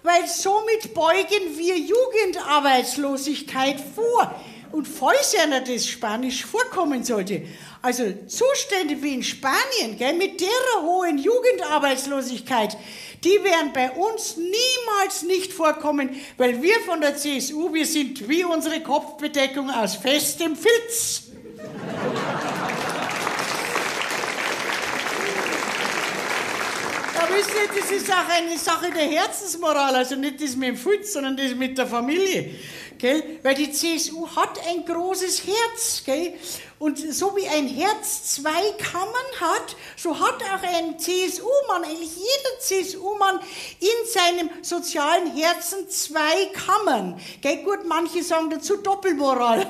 weil somit beugen wir Jugendarbeitslosigkeit vor. Und falls einer das Spanisch vorkommen sollte, also Zustände wie in Spanien, gell, mit der hohen Jugendarbeitslosigkeit, die werden bei uns niemals nicht vorkommen, weil wir von der CSU, wir sind wie unsere Kopfbedeckung aus festem Filz. Ja, wisst ihr, das ist auch eine Sache der Herzensmoral, also nicht das mit dem Filz, sondern das mit der Familie. Gell? Weil die CSU hat ein großes Herz. Gell? Und so wie ein Herz zwei Kammern hat, so hat auch ein CSU-Mann, eigentlich jeder CSU-Mann in seinem sozialen Herzen zwei Kammern. Gell? Gut, manche sagen dazu Doppelmoral.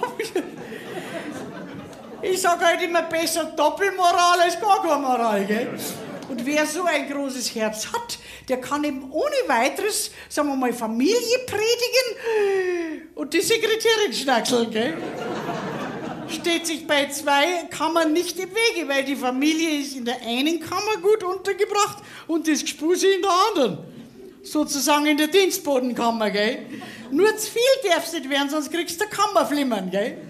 Ich sage halt immer besser Doppelmoral als gar keine Moral. Gell? Und wer so ein großes Herz hat, der kann eben ohne weiteres, sagen wir mal, Familie predigen und die Sekretärin schnackseln, gell? Steht sich bei zwei Kammern nicht im Wege, weil die Familie ist in der einen Kammer gut untergebracht und das Gespuse in der anderen. Sozusagen in der Dienstbodenkammer, gell? Nur zu viel darf's nicht werden, sonst kriegst du Kammerflimmern, gell?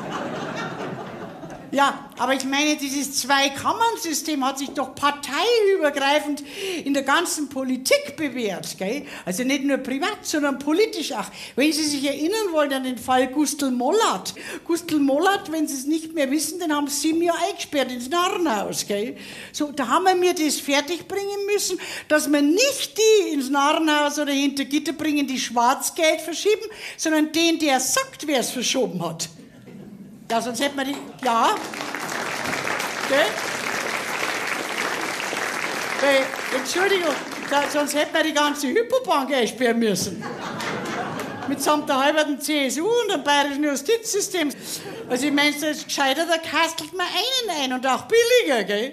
Ja, aber ich meine, dieses Zwei-Kammern-System hat sich doch parteiübergreifend in der ganzen Politik bewährt, gell? Also nicht nur privat, sondern politisch auch. Wenn Sie sich erinnern wollen an den Fall Gustl Mollert. Gustl Mollert, wenn Sie es nicht mehr wissen, den haben sie 7 Jahre eingesperrt ins Narrenhaus, gell? So, da haben wir mir das fertigbringen müssen, dass wir nicht die ins Narrenhaus oder hinter Gitter bringen, die Schwarzgeld verschieben, sondern den, der sagt, wer es verschoben hat. Ja, sonst hätten wir die... Ja. Okay. Entschuldigung, sonst hätten wir die ganze Hypobank einsperren müssen. Mitsamt der halben CSU und dem bayerischen Justizsystem. Also ich meine, es ist gescheiter, da kastelt man einen ein und auch billiger, gell?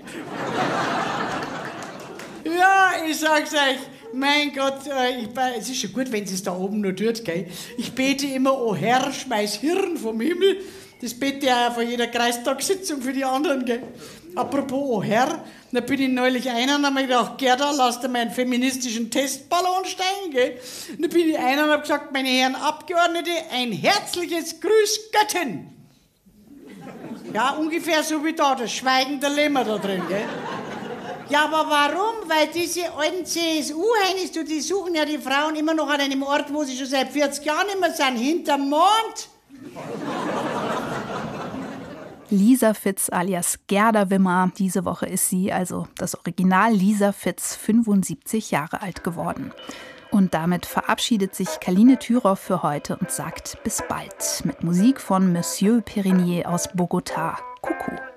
Ja, ich sag's euch. Mein Gott, es ist schon gut, wenn sie es da oben nur tut, gell? Ich bete immer, oh Herr, schmeiß Hirn vom Himmel. Das bete ich auch vor jeder Kreistagssitzung für die anderen, gell? Apropos, oh Herr, da bin ich neulich einer und hab mir gedacht, Gerda, lass dir meinen feministischen Testballon steigen, gell? Und da bin ich einer und hab gesagt, meine Herren Abgeordnete, ein herzliches Grüß Göttin. Ja, ungefähr so wie da, das Schweigen der Lämmer da drin, gell? Ja, aber warum? Weil diese alten CSU-Heinis, die suchen ja die Frauen immer noch an einem Ort, wo sie schon seit 40 Jahren immer sind, hinterm Mond. Lisa Fitz alias Gerda Wimmer. Diese Woche ist sie, also das Original Lisa Fitz, 75 Jahre alt geworden. Und damit verabschiedet sich Kaline Thürow für heute und sagt bis bald mit Musik von Monsieur Perrinier aus Bogotá. Kuckuck.